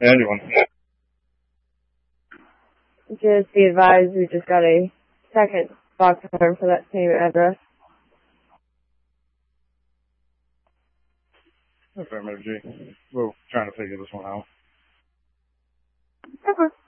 Anyone. Just be advised, we just got a second box alarm for that same address. Affirmative, G. We're trying to figure this one out. Okay.